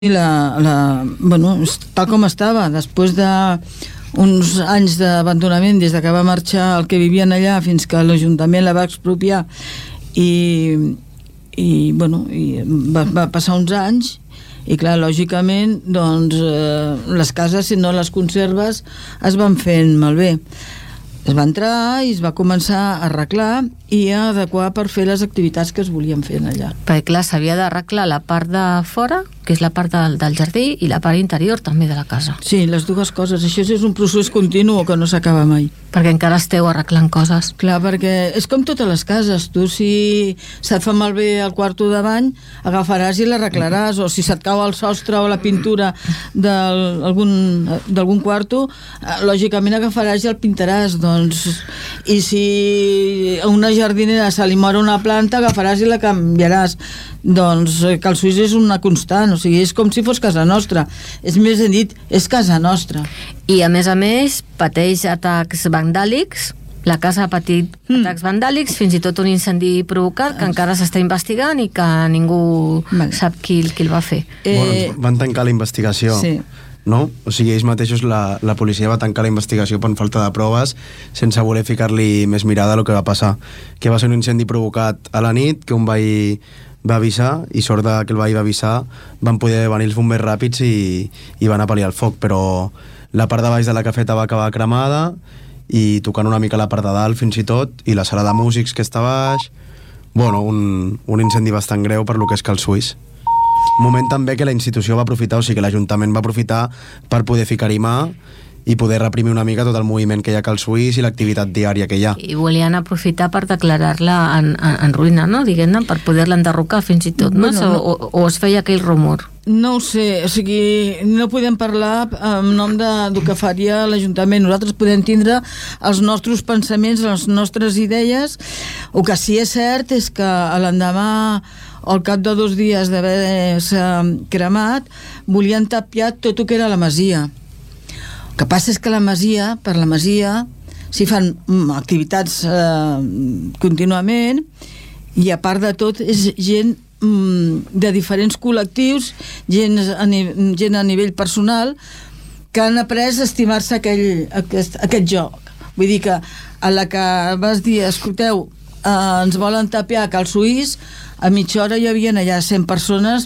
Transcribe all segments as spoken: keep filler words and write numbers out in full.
La, la, bueno, tal com estava, després d'uns anys d'abandonament, des de que va marxar el que vivien allà fins que l'Ajuntament la va expropiar i, i, bueno, i va, va passar uns anys i clar, lògicament doncs, eh, les cases, si no les conserves, es van fent malbé. Es va entrar i es va començar a arreglar i a adequar per fer les activitats que es volien fer allà. Perquè clar, s'havia d'arreglar la part de fora, que és la part del, del jardí, i la part interior també de la casa. Sí, les dues coses. Això és un procés continu que no s'acaba mai. Perquè encara esteu arreglant coses. Clar, perquè és com totes les cases. Tu, si se't fa malbé el quarto de bany, agafaràs i l'arreglaràs, o si se't cau el sostre o la pintura d'algun quarto, lògicament agafaràs i el pintaràs. Doncs, i si a una jardinera se li mor una planta, agafaràs i la canviaràs. Doncs Cal Suís és una constant, o sigui, és com si fos casa nostra. És més ben dit, és casa nostra. I a més a més pateix atacs vandàlics. La casa ha patit mm. atacs vandàlics, fins i tot un incendi provocat que encara s'està investigant i que ningú vale. sap qui, qui el va fer. Eh... Bueno, van tancar la investigació. Sí. No? O sigui, ells mateixos, la, la policia va tancar la investigació per falta de proves, sense voler ficar-li més mirada a lo que va passar. Que va ser un incendi provocat a la nit, que un veí va avisar, i sort de que el veí va avisar, van poder venir els bombers ràpids i, i van apal·liar el foc, però la part de baix de la cafeta va acabar cremada i tocant una mica la part de dalt fins i tot, i la sala de músics que està baix. Bueno, un, un incendi bastant greu per lo que és Cal Suís. Moment també que la institució va aprofitar, o sigui que l'Ajuntament va aprofitar per poder ficar-hi mà i poder reprimir una mica tot el moviment que hi ha a Cal Suís i l'activitat diària que hi ha. I volien aprofitar per declarar-la en, en, en ruïna, no? Diguem-ne, per poder-la enderrocar fins i tot, no? Bueno, no. O, o es feia aquell rumor? No ho sé, o sigui, no podem parlar en nom de, del que faria l'Ajuntament. Nosaltres podem tindre els nostres pensaments, les nostres idees. El que sí és cert és que a l'endemà, al cap de dos dies d'haver-se cremat, volien tapiar tot el que era la masia. El que passa és que la masia, per la masia, s'hi fan activitats eh, contínuament, i a part de tot és gent mm, de diferents col·lectius, gent a, ni, gent a nivell personal, que han après a estimar-se aquell, aquest, aquest joc. Vull dir que a la que vas dir, escolteu, eh, ens volen tapiar a Cal Suís, a mitja hora hi havia allà cent persones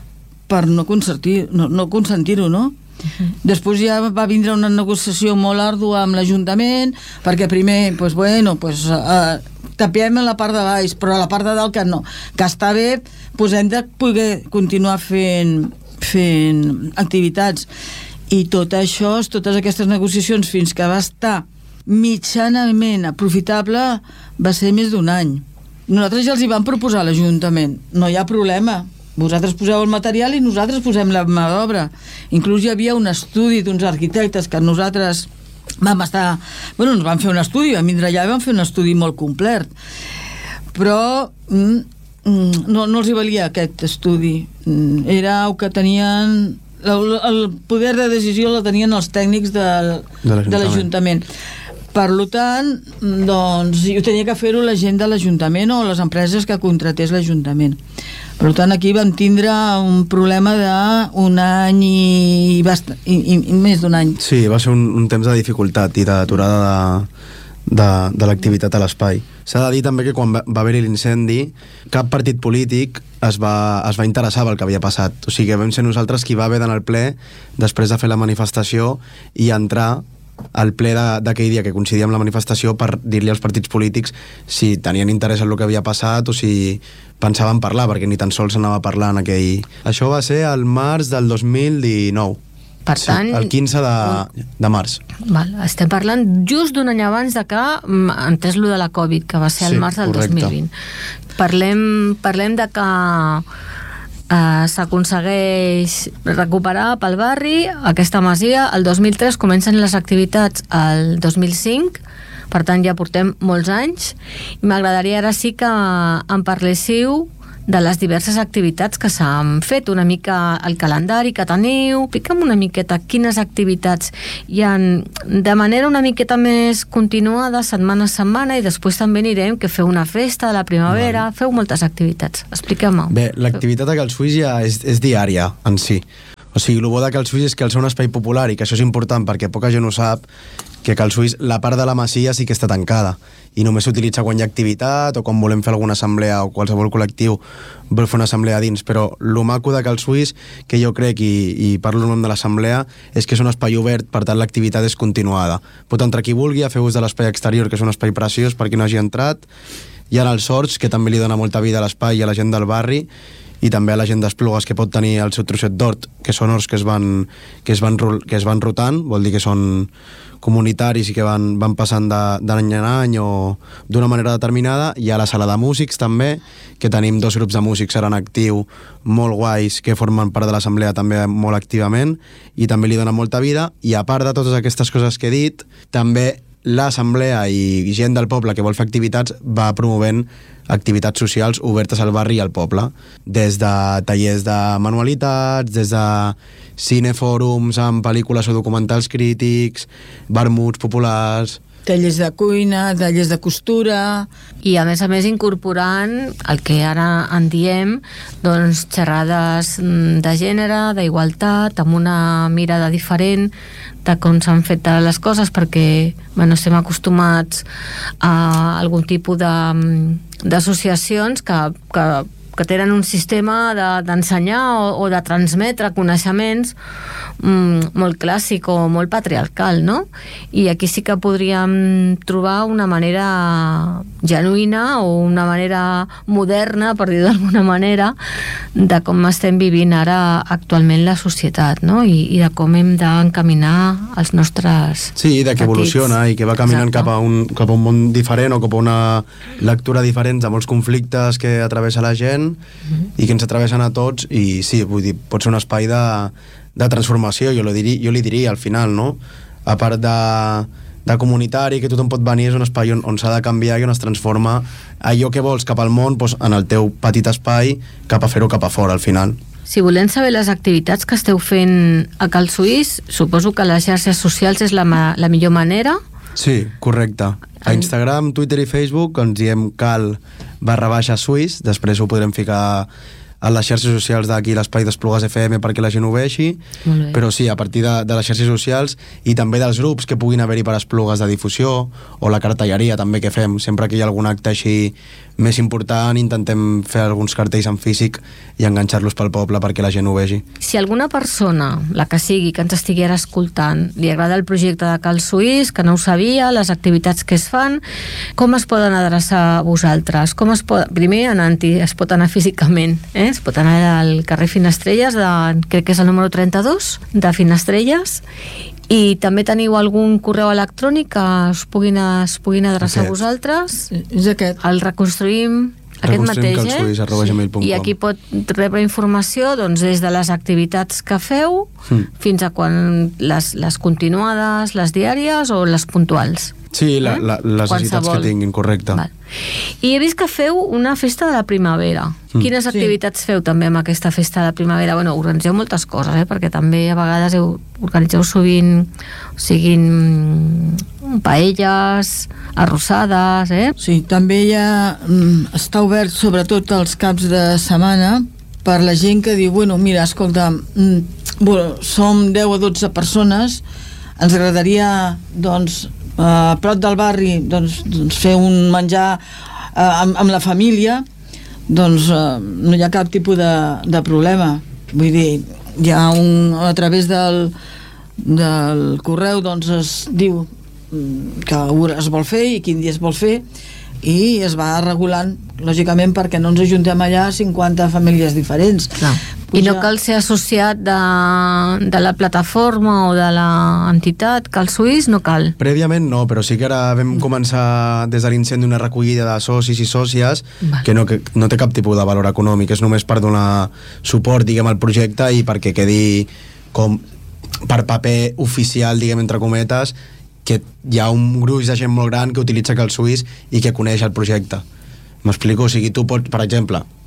per no consentir, no, no consentir-ho, no? Uh-huh. Després ja va vindre una negociació molt àrdua amb l'Ajuntament, perquè primer, pues, bueno, pues, uh, tapiem la part de baix, però a la part de dalt que no, que està bé, pues, hem de poder continuar fent, fent activitats. I tot això, totes aquestes negociacions, fins que va estar mitjanament aprofitable, va ser més d'un any. Nosaltres ja els hi vam proposar a l'Ajuntament, no hi ha problema, vosaltres poseu el material i nosaltres posem la mà d'obra. Inclús hi havia un estudi d'uns arquitectes que nosaltres vam estar... Bueno, ens vam fer un estudi, vam vindre allà i vam fer un estudi molt complet. Però mm, no, no els hi valia aquest estudi. Era el que tenien... El, el poder de decisió el tenien els tècnics de, de l'Ajuntament. Per tant, doncs, ho tenia que fer-ho la gent de l'Ajuntament o les empreses que contratés l'Ajuntament. Per tant, aquí vam tindre un problema d'un any i, bast... I, i, i més d'un any. Sí, va ser un, un temps de dificultat i d'aturada de, de, de l'activitat a l'espai. S'ha de dir també que quan va, va haver-hi l'incendi, cap partit polític es va, es va interessar pel que havia passat. O sigui, vam ser nosaltres qui va haver d'anar al ple després de fer la manifestació i entrar al ple d'aquell dia que coincidia amb la manifestació per dir-li als partits polítics si tenien interès en el que havia passat o si pensaven parlar, perquè ni tan sols s'anava a parlar en aquell... Això va ser el març del dos mil dinou. Per tant... Sí, el quinze de, de març. Val, estem parlant just d'un any abans de que entès lo de la Covid, que va ser el sí, març del correcte. dos mil vint. Parlem, parlem de que Uh, s'aconsegueix recuperar pel barri aquesta masia. El dos mil tres comencen les activitats, el dos mil cinc, per tant ja portem molts anys, i m'agradaria ara sí que em parléssiu de les diverses activitats que s'han fet, una mica el calendari que teniu, explica'm una miqueta quines activitats hi ha de manera una miqueta més continuada, setmana a setmana, i després també anirem que feu una festa de la primavera, vale. Feu moltes activitats, expliquem-ho. Bé, l'activitat a Cal Suís ja és, és diària en si. O sigui, el bo de Cal Suís és que al ser un espai popular, i que això és important perquè poca gent ho sap, que Cal Suís, la part de la masia sí que està tancada i només s'utilitza quan hi ha activitat o quan volem fer alguna assemblea o qualsevol col·lectiu vol fer una assemblea dins, però el maco de Cal Suís, que jo crec, i, i parlo en nom de l'assemblea, és que és un espai obert, per tant l'activitat és continuada. Pot entrar qui vulgui a fer ús de l'espai exterior, que és un espai preciós per qui no hagi entrat. Hi ha els horts, que també li dona molta vida a l'espai i a la gent del barri, i també a la gent d'Esplugues, que pot tenir el seu trosset d'hort, que són horts que es van, que es van, que es van rotant, vol dir que són comunitaris i que van, van passant d'any en any o d'una manera determinada. Hi ha la sala de músics també, que tenim dos grups de músics ara en actiu molt guais, que formen part de l'assemblea també molt activament, i també li donen molta vida. I a part de totes aquestes coses que he dit, també l'assemblea i gent del poble que vol fer activitats va promovent activitats socials obertes al barri i al poble, des de tallers de manualitats, des de cinefòrums amb pel·lícules o documentals crítics, vermuts populars, tallers de cuina, tallers de costura, i a més a més incorporant el que ara en diem, doncs xerrades de gènere, d'igualtat, amb una mirada diferent de com s'han fet les coses, perquè bueno, estem acostumats a algun tipus de, d'associacions que, que, que tenen un sistema de, d'ensenyar o, o de transmetre coneixements mm, molt clàssic o molt patriarcal, no? I aquí sí que podríem trobar una manera genuïna o una manera moderna, per dir d'alguna manera, de com estem vivint ara actualment la societat, no? I, i de com hem d'encaminar els nostres sí, de que petits. Evoluciona i que va caminant cap a, un, cap a un món diferent o cap a una lectura diferent de molts conflictes que atravessa la gent mm-hmm. i que ens atravessen a tots, i sí, vull dir, pot ser un espai de, de transformació, jo, lo diri, jo li diria al final, no? A part de, de comunitari, que tothom pot venir, és un espai on, on s'ha de canviar i on es transforma allò que vols cap al món, doncs, en el teu petit espai, cap a fer-ho cap a fora al final. Si volem saber les activitats que esteu fent a Cal Suís, suposo que les xarxes socials és la, ma, la millor manera? Sí, correcte. A Instagram, Twitter i Facebook ens diem cal barra baixa suís, després ho podrem ficar a les xarxes socials d'aquí, l'Espai d'Esplugues F M, perquè la gent ho vegi, però sí, a partir de, de les xarxes socials i també dels grups que puguin haver-hi per Esplugues de difusió, o la cartelleria també que fem, sempre que hi ha algun acte així més important, intentem fer alguns cartells en físic i enganxar-los pel poble perquè la gent ho vegi. Si alguna persona, la que sigui, que ens estiguera escoltant, li agrada el projecte de Cal Suís, que no ho sabia, les activitats que es fan, com es poden adreçar a vosaltres? Com es pot... Primer, anant-hi, es pot anar físicament, eh? Es pot anar al carrer Finestrelles, de, crec que és el número trenta-dos, de Finestrelles, i també teniu algun correu electrònic que es puguin, es puguin adreçar aquest. A vosaltres? És aquest. El reconstruïm, aquest mateix, eh? Suís, arroba gmail punt com. I aquí pot rebre informació doncs, des de les activitats que feu mm. fins a quan les, les continuades, les diàries o les puntuals. Sí, la, la, les necessitats que tinguin, correcte. Val. I he vist que feu una festa de la primavera. Mm. Quines activitats sí. feu també amb aquesta festa de la primavera? Bueno, organitzeu moltes coses, eh? Perquè també a vegades heu, organitzeu sovint, o siguin paelles, arrossades, eh? Sí, també ja mm, està obert sobretot els caps de setmana per la gent que diu, bueno, mira, escolta, mm, bueno, som deu o dotze persones, ens agradaria, doncs, a prop del barri doncs, doncs fer un menjar eh, amb, amb la família, doncs eh, no hi ha cap tipus de, de problema. Vull dir, hi ha un, a través del, del correu doncs es diu que es vol fer i quin dia es vol fer, i es va regulant, lògicament, perquè no ens ajuntem allà cinquanta famílies diferents. Clar. I no cal ser associat de, de la plataforma o de l'entitat Cal Suís, no cal? Prèviament no, però sí que ara vam començar des de l'incendi una recollida de socis i sòcies vale. que, no, que no té cap tipus de valor econòmic, és només per donar suport, diguem, al projecte i perquè quedi com per paper oficial, diguem, entre cometes, que hi ha un gruix de gent molt gran que utilitza Cal Suís i que coneix el projecte. M'explico? O sigui, tu pots, per exemple,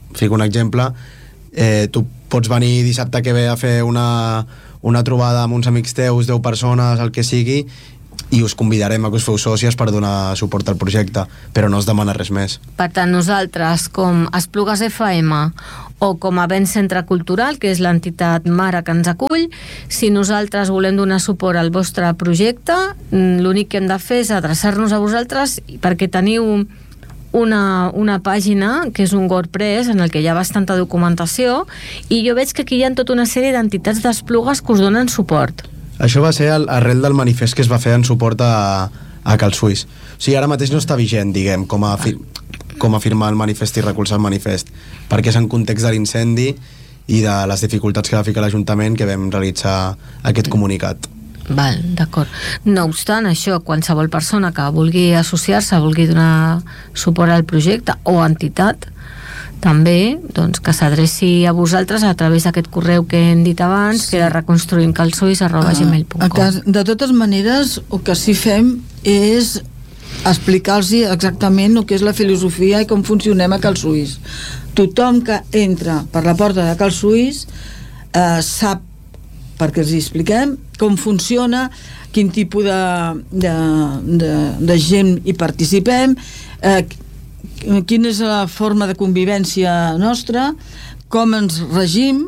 fico un exemple, eh, tu pots venir dissabte que ve a fer una, una trobada amb uns amics teus, deu persones, el que sigui, i us convidarem a que us feu sòcies per donar suport al projecte, però no es demana res més. Per tant, nosaltres, com Esplugues F M o com a Vent Centre Cultural, que és l'entitat mare que ens acull, si nosaltres volem donar suport al vostre projecte, l'únic que hem de fer és adreçar-nos a vosaltres perquè teniu una, una pàgina que és un WordPress en el que hi ha bastanta documentació, i jo veig que aquí hi ha tota una sèrie d'entitats d'Esplugues que us donen suport. Això va ser arrel del manifest que es va fer en suport a, a Cal Suís. O sigui, ara mateix no està vigent, diguem, com a, fi, com a firmar el manifest i recolzar el manifest, perquè és en context de l'incendi i de les dificultats que va ficar l'Ajuntament que vam realitzar aquest comunicat. Val, d'acord. No obstant això, qualsevol persona que vulgui associar-se, vulgui donar suport al projecte o entitat, també doncs, que s'adreci a vosaltres a través d'aquest correu que hem dit abans, sí. que era reconstruïmcalsuís arroba gmail punt com. De totes maneres, el que sí fem és explicar-los exactament el que és la filosofia i com funcionem a Cal Suís. Tothom que entra per la porta de Cal Suís eh, sap, perquè els expliquem com funciona, quin tipus de, de, de, de gent hi participem, eh, quina és la forma de convivència nostra, com ens regim,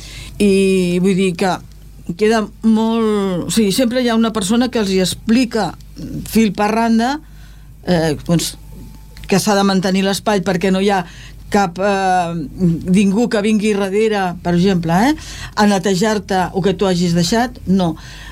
i vull dir que queda molt... O sigui, sempre hi ha una persona que els hi explica fil per randa eh, doncs, que s'ha de mantenir l'espai perquè no hi ha cap eh, ningú que vingui darrere, per exemple, eh, a netejar-te o que tu hagis deixat. No.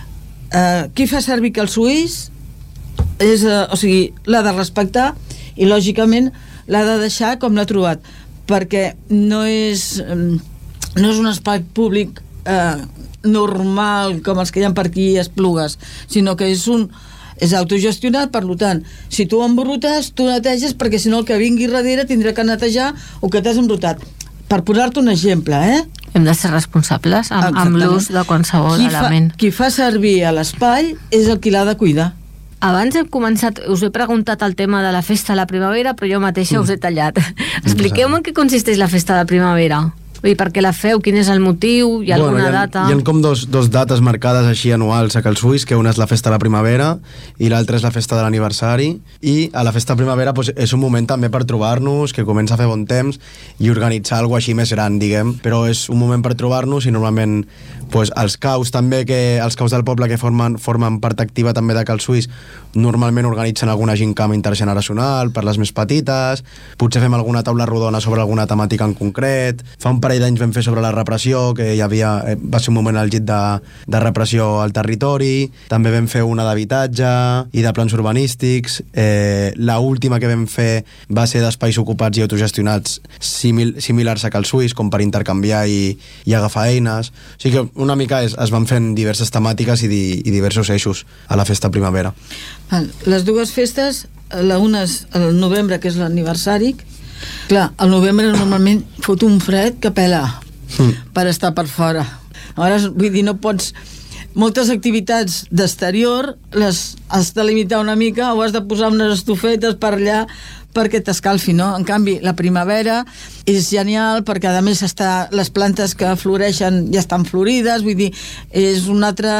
Eh, qui fa servir Cal Suís és, eh, o sigui, l'ha de respectar i lògicament l'ha de deixar com l'ha trobat, perquè no és no és un espai públic eh, normal com els que hi ha per aquí a Esplugues, sinó que és un és autogestionat, per tant, si tu embrutes, tu neteges, perquè si no el que vingui darrere tindrà que netejar o que t'has embrutat. Per posar-te un exemple, eh? Hem de ser responsables amb, amb l'ús de qualsevol qui element. Fa, qui fa servir a l'espai és el qui l'ha de cuidar. Abans hem començat, us he preguntat el tema de la festa de la primavera, però jo mateixa us he tallat. Expliqueu-me en què consisteix la festa de la primavera. Vull dir, per què la feu? Quin és el motiu? Hi ha bueno, alguna hi ha, data? Hi ha com dos, dos dates marcades així anuals a Cal Suís, que una és la festa de la primavera i l'altra és la festa de l'aniversari, i a la festa de primavera pues, és un moment també per trobar-nos, que comença a fer bon temps i organitzar alguna cosa així més gran, diguem, però és un moment per trobar-nos i normalment pues, els caus també, que els caus del poble que formen, formen part activa també de Cal Suís, normalment organitzen alguna gincama intergeneracional per les més petites, potser fem alguna taula rodona sobre alguna temàtica en concret. Fa un parell d'anys vam fer sobre la repressió, que hi havia, va ser un moment al llit de, de repressió al territori. També vam fer una d'habitatge i de plans urbanístics. Eh, la última que vam fer va ser d'espais ocupats i autogestionats simil, similars a Cal Suís, com per intercanviar i, i agafar eines. O sigui que una mica es, es van fent diverses temàtiques i, di, i diversos eixos a la festa primavera. Les dues festes, la una és el novembre, que és l'aniversari. Clar, al novembre normalment fot un fred que pela mm. per estar per fora. Ara, vull dir, no pots... Moltes activitats d'exterior les has de limitar una mica o has de posar unes estufetes per allà perquè t'escalfi, no? En canvi, la primavera és genial perquè, a més, està, les plantes que floreixen ja estan florides, vull dir, és un altre...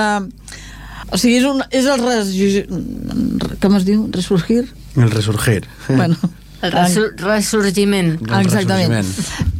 O sigui, és, un, és el res... com es diu? Resurgir? El resurgir. Bueno, el resur resurgiment. El Exactament. Resurgiment.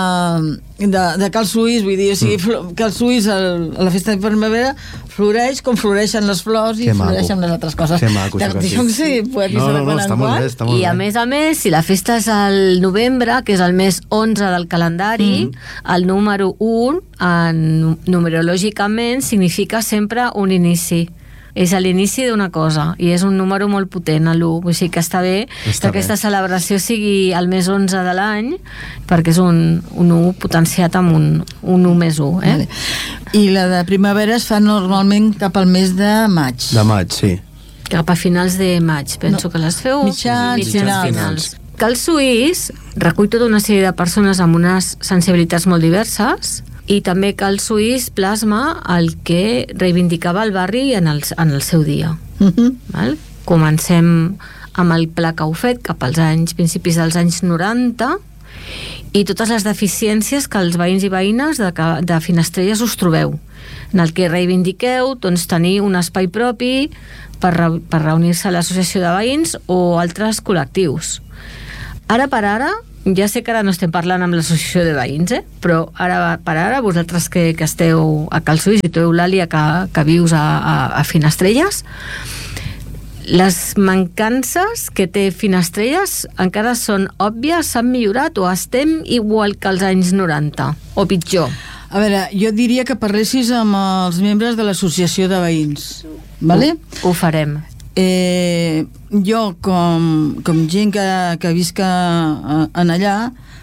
De, de, de Cal Suís, vull dir, o sigui, mm. Cal Suís, el, a la festa de primavera, floreix com floreixen les flors i que floreixen maco. Les altres coses. Que maco, això que sí. No, no, no, està molt bé, està molt I a bé. més a més, si la festa és al novembre, que és el mes onze del calendari, mm. el número un, en, numerològicament, significa sempre un inici. És a l'inici d'una cosa i és un número molt potent, l'u, vull dir que està bé està que aquesta bé. Celebració sigui el mes onze de l'any, perquè és un, un u potenciat amb un, un u més u, eh? Vale. I la de primavera es fa normalment cap al mes de maig. De maig, sí. Cap a finals de maig, penso no. que les feu mitjans, mitjans finals. finals. Cal Suís recull tota una sèrie de persones amb unes sensibilitats molt diverses, i també Cal Suís plasma el que reivindicava el barri en el, en el seu dia. Uh-huh. Val? Comencem amb el pla que heu fet cap als anys, principis dels anys noranta, i totes les deficiències que els veïns i veïnes de, de Finestrelles us trobeu, en el que reivindiqueu doncs, tenir un espai propi per, per reunir-se a l'associació de veïns o altres col·lectius. Ara per ara, ja sé que ara no estem parlant amb l'associació de veïns, eh? Però ara per ara, vosaltres que, que esteu a Cal Suís i tu, Eulàlia, que, que vius a, a, a Finestrelles, les mancances que té Finestrelles encara són òbvies, s'han millorat o estem igual que als anys noranta o pitjor? A veure, jo diria que parlessis amb els membres de l'associació de veïns, vale? Ho, ho farem. Eh, jo com, com gent que, que visca en allà,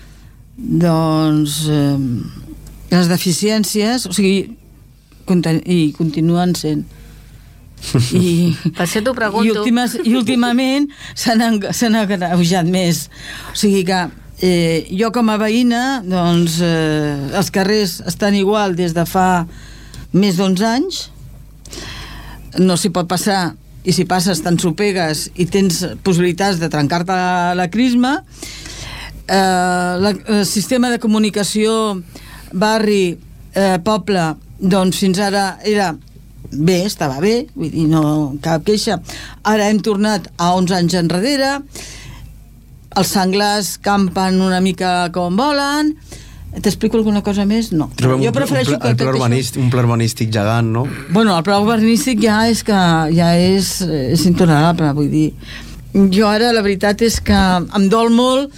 doncs eh, les deficiències, o sigui, i continuen sent. I, per això t'ho pregunto. I, últimes, i últimament s'han agreujat més. O sigui que eh, jo com a veïna, doncs eh, els carrers estan igual des de fa més d'onze anys, no s'hi pot passar, i si passes t'ensopegues i tens possibilitats de trencar-te la, la crisma. Eh, la, el sistema de comunicació barri, eh, poble, doncs fins ara era bé, estava bé, vull dir, no cap queixa. Ara hem tornat a onze anys enrere, els senglars campen una mica com volen. T'explico alguna cosa més? No. Trobem jo prefereixo un, pla, que el pla urbanístic, un pla urbanístic gegant, no? Bueno, el pla urbanístic ja és que ja és, és intolerable, vull dir. Jo ara la veritat és que em dol molt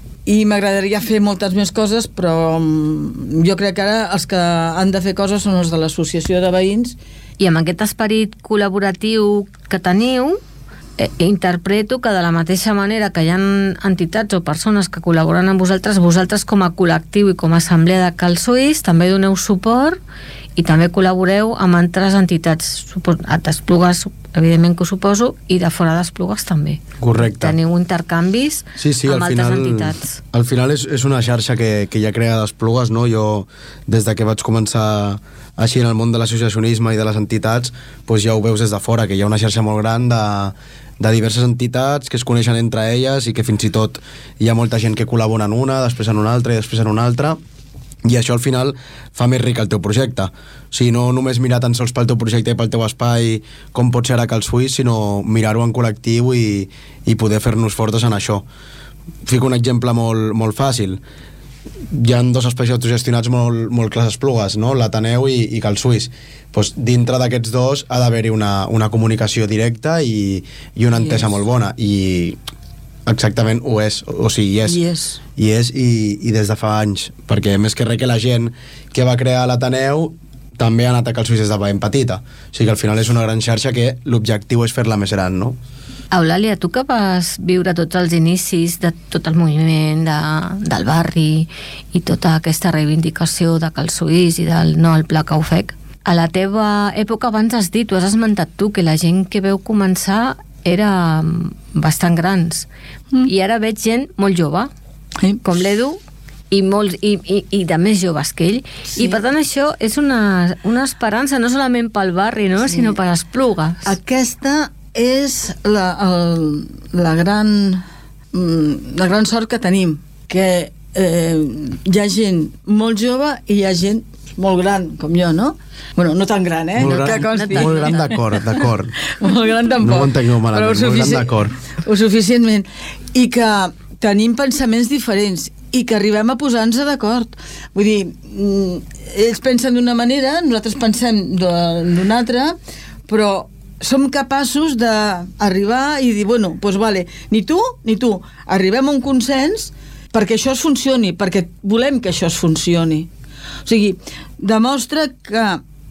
i m'agradaria fer moltes més coses, però jo crec que ara els que han de fer coses són els de l'associació de veïns. I amb aquest esperit col·laboratiu que teniu, eh, interpreto que de la mateixa manera que hi ha entitats o persones que col·laboren amb vosaltres, vosaltres com a col·lectiu i com a assemblea de Cal Suís també doneu suport i també col·laboreu amb altres entitats, d'Esplugues, evidentment que ho suposo, i de fora d'Esplugues també. Correcte. Teniu intercanvis sí, sí, amb altres final, entitats. Al final és, és una xarxa que, que ja crea d'Esplugues, no? Jo, des de que vaig començar així en el món de l'associacionisme i de les entitats, doncs ja ho veus des de fora, que hi ha una xarxa molt gran de, de diverses entitats que es coneixen entre elles i que fins i tot hi ha molta gent que col·labora en una, després en una altra i després en una altra, i això al final fa més ric el teu projecte. O sigui, no només mirar tan sols pel teu projecte i pel teu espai com pot ser ara Cal Suís, sinó mirar-ho en col·lectiu i, i poder fer-nos fortes en això. Fico un exemple molt, molt fàcil. Hi ha dos espais autogestionats molt, molt clars a Esplugues, no? l'Ateneu i, i Cal Suís. Pues, dintre d'aquests dos ha d'haver-hi una, una comunicació directa i, i una entesa yes. molt bona, i exactament ho és, o sigui, hi és, hi és. Hi és i, i des de fa anys, perquè més que res que la gent que va crear l'Ateneu també ha anat a Cal Suís des de ben petita, o sigui que al final és una gran xarxa que l'objectiu és fer-la més gran, no? Eulàlia, tu que vas viure tots els inicis de tot el moviment de, del barri i tota aquesta reivindicació de Cal Suís i del no al pla que ho fec, a la teva època abans has dit, ho has esmentat tu, que la gent que veu començar era bastant grans mm. i ara veig gent molt jove sí. com l'Edu i, molts, i, i, i de més joves que ell sí. i per tant això és una, una esperança no solament pel barri no? sí. sinó per Esplugues. Aquesta és la, el, la gran la gran sort que tenim, que eh, hi ha gent molt jove i hi ha gent molt gran, com jo, no? Bueno, no tan gran, eh? Molt gran, no molt gran d'acord, d'acord. Molt gran tampoc. No ho entenc malament, molt gran d'acord. O suficientment. I que tenim pensaments diferents i que arribem a posar-nos d'acord. Vull dir, ells pensen d'una manera, nosaltres pensem d'una altra, però som capaços d'arribar i dir, bueno, doncs vale, ni tu ni tu, arribem a un consens perquè això es funcioni, perquè volem que això es funcioni. O sigui, demostra que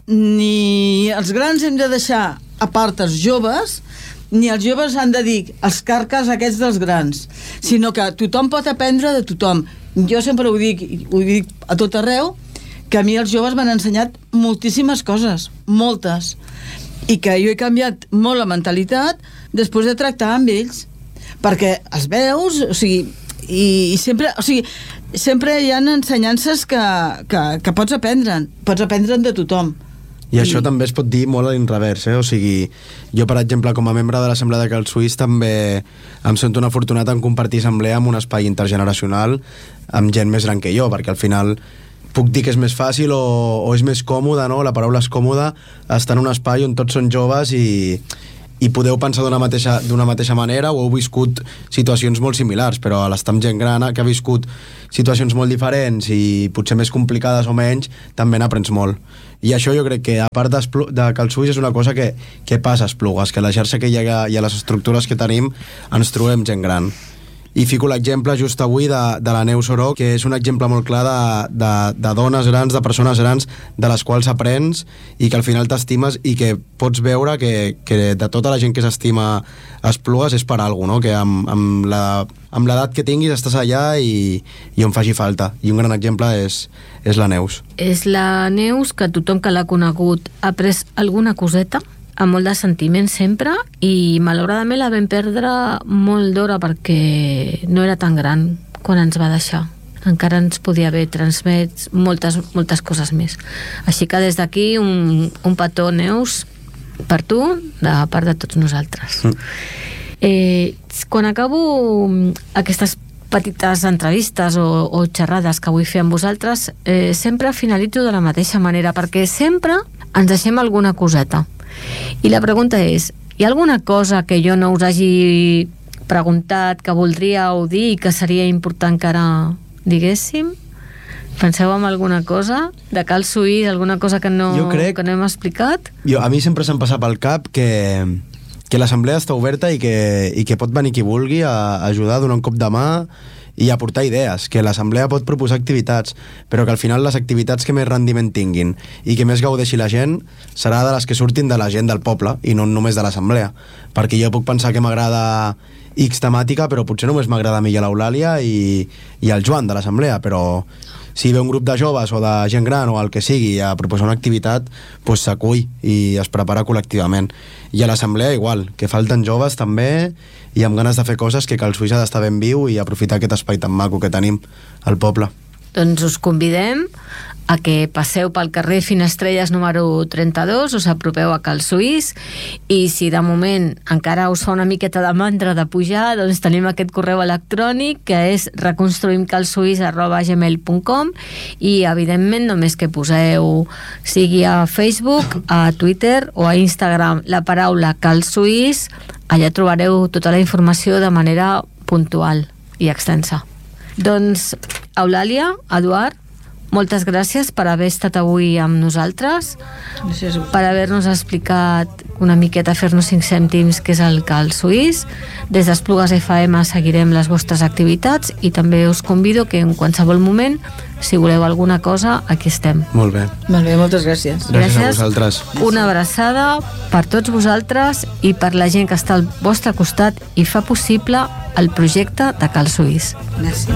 ni els grans hem de deixar a part els joves, ni els joves han de dir els carques aquests dels grans, sinó que tothom pot aprendre de tothom. Jo sempre ho dic, ho dic a tot arreu, que a mi els joves m'han ensenyat moltíssimes coses, moltes, i que jo he canviat molt la mentalitat després de tractar amb ells, perquè els veus, o sigui, i, i sempre, o sigui, sempre hi ha ensenyances que, que, que pots aprendre, pots aprendre de tothom, I això també es pot dir molt a l'inrevers, eh? O sigui, jo, per exemple, com a membre de l'Assemblea de Cal Suís, també em sento un afortunat en compartir assemblea amb un espai intergeneracional amb gent més gran que jo, perquè al final puc dir que és més fàcil o, o és més còmode, no? La paraula és còmoda, estar en un espai on tots són joves i, i podeu pensar d'una mateixa, d'una mateixa manera o heu viscut situacions molt similars, però a l'estar amb gent gran que ha viscut situacions molt diferents i potser més complicades o menys, també n'aprens molt. I això jo crec que, a part de Cal Suís, és una cosa que, que passa a Esplugues, que la xarxa que hi ha i a les estructures que tenim ens trobem gent gran. I fico l'exemple just avui de, de la Neus Oroc, que és un exemple molt clar de, de, de dones grans, de persones grans, de les quals aprens i que al final t'estimes i que pots veure que, que de tota la gent que s'estima a Esplugues és per alguna cosa, no? Que amb, amb la amb l'edat que tinguis estàs allà i, i on faci falta. I un gran exemple és, és la Neus. És la Neus que tothom que l'ha conegut ha pres alguna coseta, amb molt de sentiment sempre, i malauradament la vam perdre molt d'hora perquè no era tan gran quan ens va deixar. Encara ens podia haver transmès moltes, moltes coses més. Així que des d'aquí un, un petó, Neus, per tu, de part de tots nosaltres. Mm. Eh, quan acabo aquestes petites entrevistes o, o xerrades que vull fer amb vosaltres, eh, sempre finalitzo de la mateixa manera, perquè sempre ens deixem alguna coseta. I la pregunta és, hi ha alguna cosa que jo no us hagi preguntat, que voldríeu dir i que seria important que ara diguéssim? Penseu en alguna cosa de Cal Suís, alguna cosa que no, crec, que no hem explicat? Jo, a mi sempre se'm passa pel cap que, que l'assemblea està oberta i que, i que pot venir qui vulgui a, a ajudar, a donar un cop de mà i aportar idees, que l'assemblea pot proposar activitats, però que al final les activitats que més rendiment tinguin i que més gaudeixi la gent serà de les que surtin de la gent del poble i no només de l'assemblea, perquè jo puc pensar que m'agrada X temàtica, però potser només m'agrada a mi i a l'Eulàlia i, i al Joan de l'assemblea, però si ve un grup de joves o de gent gran o el que sigui a proposar una activitat, doncs s'acull i es prepara col·lectivament. I a l'assemblea igual, que falten joves també i amb ganes de fer coses, que Cal Suís ha d'estar ben viu i aprofitar aquest espai tan maco que tenim al poble. Doncs us convidem a que passeu pel carrer Finestrelles número trenta-dos, us apropeu a Cal Suís, i si de moment encara us fa una miqueta de mandra de pujar, doncs tenim aquest correu electrònic que és reconstruïmcalsuís arroba gmail punt com, i evidentment només que poseu, sigui a Facebook, a Twitter o a Instagram, la paraula Cal Suís, allà trobareu tota la informació de manera puntual i extensa. Doncs, Eulàlia, Eduard, moltes gràcies per haver estat avui amb nosaltres, per haver-nos explicat una miqueta, fer-nos cinc cèntims què és el Cal Suís. Des d'Esplugues F M seguirem les vostres activitats i també us convido que en qualsevol moment, si voleu alguna cosa, aquí estem. Molt bé. Molt bé, moltes gràcies. Gràcies, gràcies a vosaltres. Una abraçada per tots vosaltres i per la gent que està al vostre costat i fa possible el projecte de Cal Suís. Gràcies.